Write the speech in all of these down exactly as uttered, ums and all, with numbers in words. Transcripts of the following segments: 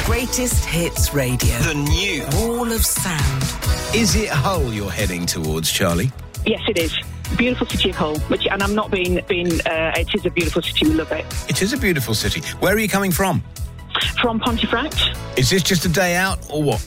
Greatest Hits Radio. The new Wall of Sound. Is it Hull you're heading towards, Charlie? Yes, it is. Beautiful city of Hull, which, and I'm not being, being uh, it is a beautiful city, we love it. It is a beautiful city. Where are you coming from? From Pontefract. Is this just a day out or what?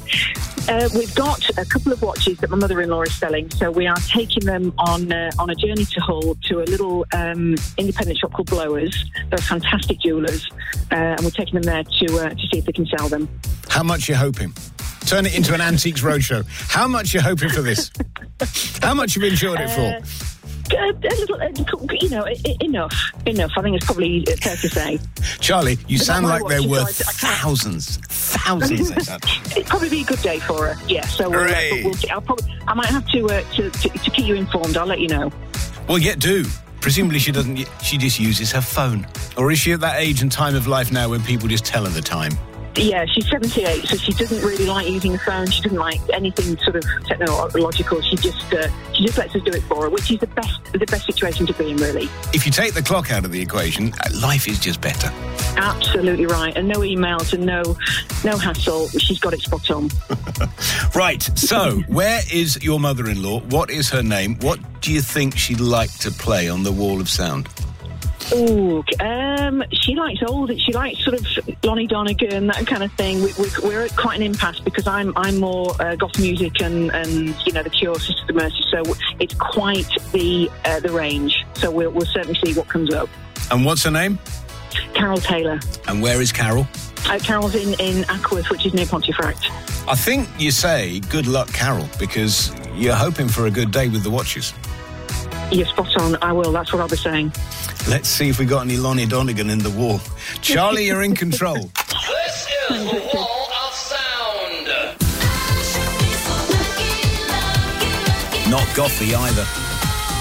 Uh, we've got a couple of watches that my mother-in-law is selling, so we are taking them on uh, on a journey to Hull to a little um, independent shop called Blowers. They're fantastic jewellers, uh, and we're taking them there to uh, to see if they can sell them. How much are you hoping? Turn it into an antiques roadshow. How much are you hoping for this? How much have you insured it for? Uh, A, a little, uh, you know, enough, enough. I think it's probably fair to say. Charlie, you But sound my like watch, they're you worth guys, I can't- thousands, thousands. they sound. It'd probably be a good day for her. Yeah, so we'll, uh, Hooray. we'll see. I'll probably, I might have to, uh, to, to to keep you informed. I'll let you know. Well, yet do. Presumably she doesn't. She just uses her phone, or is she at that age and time of life now when people just tell her the time? Yeah, she's seventy-eight, so she doesn't really like using the phone. She doesn't like anything sort of technological. She just uh, she just lets us do it for her, which is the best the best situation to be in, really. If you take the clock out of the equation, life is just better. Absolutely right, and no emails and no no hassle. She's got it spot on. Right, so where is your mother-in-law? What is her name? What do you think she'd like to play on the Wall of Sound? Ooh, um, she likes old. She likes sort of Lonnie Donegan, that kind of thing. We, we, we're at quite an impasse because I'm I'm more uh, goth music and, and you know the Cure, Sisters of Mercy. So it's quite the uh, the range. So we'll we'll certainly see what comes up. And what's her name? Carol Taylor. And where is Carol? Uh, Carol's in in Ackworth, which is near Pontefract. I think you say good luck, Carol, because you're hoping for a good day with the watches. You're spot on. I will. That's what I'll be saying. Let's see if we got any Lonnie Donegan in the wall. Charlie, you're in control. This is the Wall of Sound. Not gothy either.